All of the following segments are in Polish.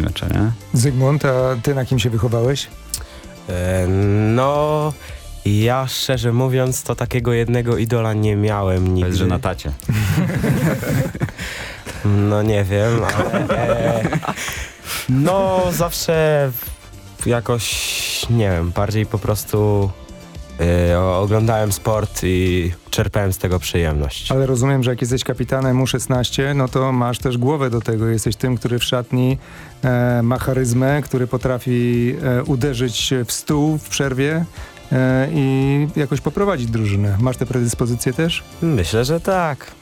grali mecze, nie? Zygmunt, a ty na kim się wychowałeś? No, ja szczerze mówiąc, to takiego jednego idola nie miałem nigdy. Powiedz, że na tacie. No nie wiem, ale no zawsze jakoś, nie wiem, bardziej po prostu oglądałem sport i czerpałem z tego przyjemność. Ale rozumiem, że jak jesteś kapitanem U16, no to masz też głowę do tego. Jesteś tym, który w szatni ma charyzmę, który potrafi uderzyć w stół w przerwie i jakoś poprowadzić drużynę. Masz te predyspozycje też? Myślę, że tak.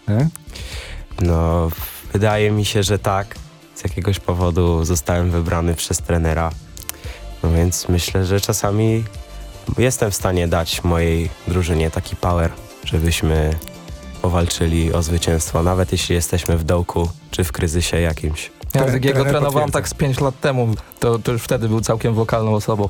No, wydaje mi się, że tak. Z jakiegoś powodu zostałem wybrany przez trenera. No więc myślę, że czasami jestem w stanie dać mojej drużynie taki power, żebyśmy powalczyli o zwycięstwo, nawet jeśli jesteśmy w dołku czy w kryzysie jakimś. Ja Zygiego trenowałem potwierdza. tak z 5 lat temu, to już wtedy był całkiem wokalną osobą.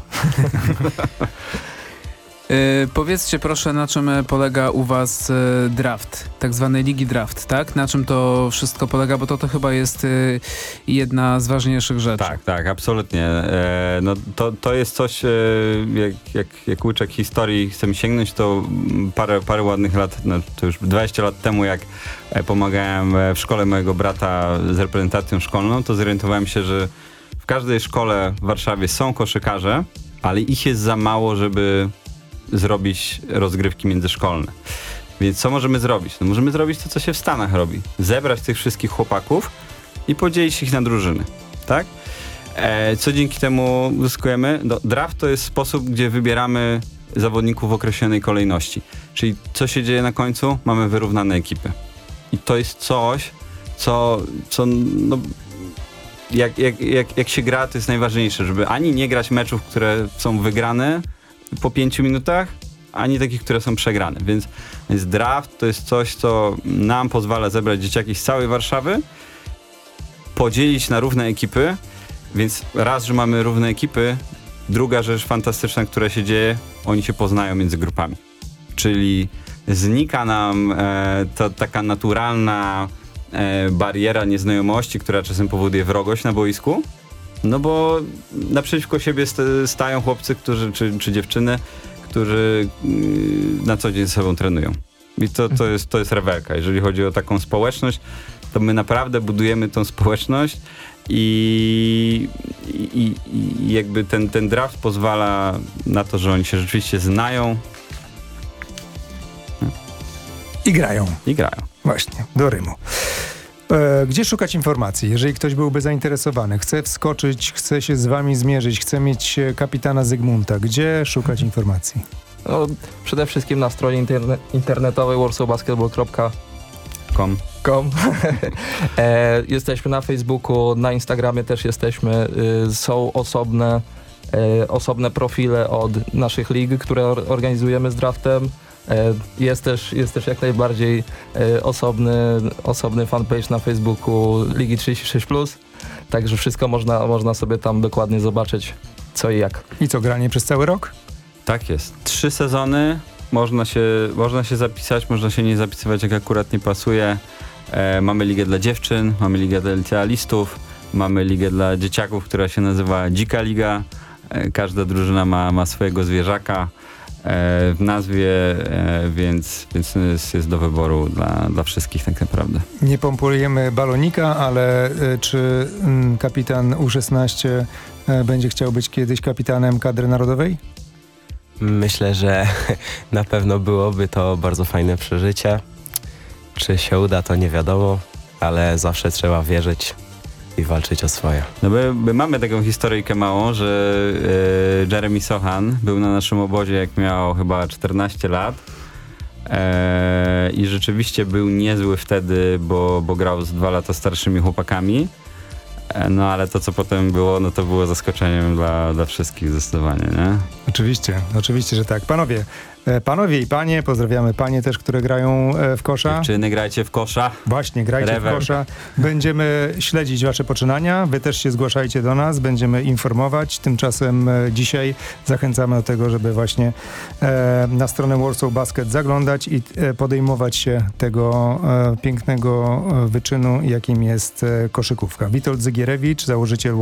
Powiedzcie proszę, na czym polega u was draft, tak zwany ligi draft, tak? Na czym to wszystko polega, bo to chyba jest jedna z ważniejszych rzeczy. Tak, absolutnie. No to jest coś, jak łyczek historii chcemy sięgnąć, to parę ładnych lat, no to już 20 lat temu, jak pomagałem w szkole mojego brata z reprezentacją szkolną, to zorientowałem się, że w każdej szkole w Warszawie są koszykarze, ale ich jest za mało, żeby zrobić rozgrywki międzyszkolne. Więc co możemy zrobić? No możemy zrobić to, co się w Stanach robi. Zebrać tych wszystkich chłopaków i podzielić ich na drużyny. Tak? Co dzięki temu uzyskujemy? No, draft to jest sposób, gdzie wybieramy zawodników w określonej kolejności. Czyli co się dzieje na końcu? Mamy wyrównane ekipy. I to jest coś, co no, jak się gra, to jest najważniejsze, żeby ani nie grać meczów, które są wygrane po 5 minutach, ani takich, które są przegrane. Więc draft to jest coś, co nam pozwala zebrać dzieciaki z całej Warszawy, podzielić na równe ekipy, więc raz, że mamy równe ekipy, druga rzecz fantastyczna, która się dzieje, oni się poznają między grupami. Czyli znika nam to taka naturalna bariera nieznajomości, która czasem powoduje wrogość na boisku. No bo naprzeciwko siebie stają chłopcy, czy dziewczyny, którzy na co dzień ze sobą trenują. I to jest rewelka. Jeżeli chodzi o taką społeczność, to my naprawdę budujemy tą społeczność i jakby ten draft pozwala na to, że oni się rzeczywiście znają. I grają. Właśnie, do rymu. Gdzie szukać informacji? Jeżeli ktoś byłby zainteresowany, chce wskoczyć, chce się z wami zmierzyć, chce mieć kapitana Zygmunta, gdzie szukać informacji? No, przede wszystkim na stronie internetowej warsawbasketball.com. Jesteśmy na Facebooku, na Instagramie też jesteśmy. Są osobne profile od naszych lig, które organizujemy z draftem. Jest też jak najbardziej osobny fanpage na Facebooku Ligi 36+, także wszystko można sobie tam dokładnie zobaczyć, co i jak. I co, granie przez cały rok? Tak jest. 3 sezony, można się zapisać, można się nie zapisywać, jak akurat nie pasuje. Mamy ligę dla dziewczyn, mamy ligę dla licealistów, mamy ligę dla dzieciaków, która się nazywa Dzika Liga. Każda drużyna ma swojego zwierzaka w nazwie, więc jest do wyboru dla wszystkich tak naprawdę. Nie pompujemy balonika, ale czy kapitan U16 będzie chciał być kiedyś kapitanem kadry narodowej? Myślę, że na pewno byłoby to bardzo fajne przeżycie. Czy się uda, to nie wiadomo, ale zawsze trzeba wierzyć i walczyć o swoje. No my mamy taką historyjkę małą, że Jeremy Sochan był na naszym obozie, jak miał chyba 14 lat i rzeczywiście był niezły wtedy, bo grał z 2 lata starszymi chłopakami. No ale to, co potem było, no to było zaskoczeniem dla wszystkich zdecydowanie, nie? Oczywiście, że tak. Panowie i panie, pozdrawiamy panie też, które grają w kosza. Dziewczyny, grajcie w kosza. Właśnie, grajcie w kosza. Będziemy śledzić wasze poczynania, wy też się zgłaszajcie do nas, będziemy informować. Tymczasem dzisiaj zachęcamy do tego, żeby właśnie na stronę Warsaw Basket zaglądać i podejmować się tego pięknego wyczynu, jakim jest koszykówka. Witold Zygierewicz, założyciel